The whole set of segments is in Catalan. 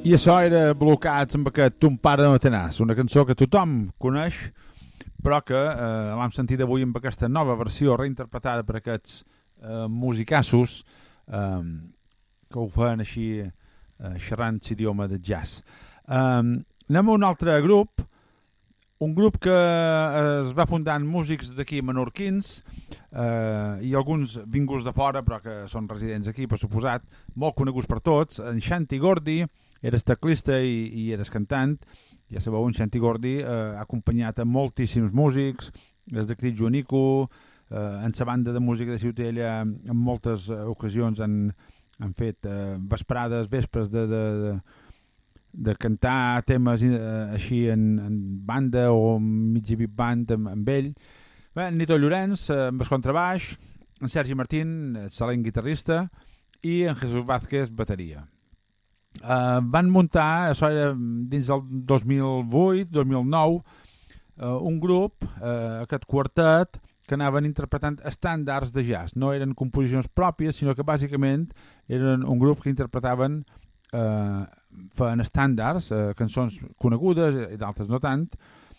I això era Blocats amb aquest Ton pare no tenàs, una cançó que tothom coneix, però que l'hem sentit avui amb aquesta nova versió reinterpretada per aquests musicassos que ho fan així xerrant l'idioma de jazz. Anem a un altre grup, un grup que es va fundar amb músics d'aquí menorquins i alguns vinguts de fora però que són residents aquí, per suposat, molt coneguts per tots. En Shanti Gordy era teclista i era cantant. Ja sabeu, en Shanti Gordy ha acompanyat a moltíssims músics, des de Crit Joanico, en la banda de música de Ciutadella en moltes ocasions han fet vesprades, vespres de cantar temes així en banda o mig big band amb ell. En Nito Llorenç amb el contrabaix, en Sergi Martín, excel·lent guitarrista, i en Jesús Vázquez, bateria. Van muntar, això era dins del 2008-2009, un grup, aquest quartet, que anaven interpretant estàndards de jazz. No eren composicions pròpies, sinó que bàsicament eren un grup que interpretaven feien estàndards, cançons conegudes i d'altres no tant,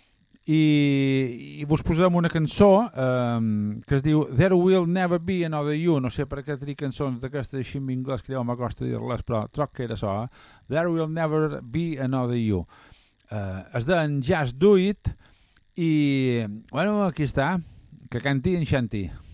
i vos posem una cançó que es diu There Will Never Be Another You. No sé per què tenir cançons d'aquestes així en anglès, que m'acosta dir-les, però troc que era això. There Will Never Be Another You. Es deien Just Do It i, bueno, aquí està, que canti en Shanti.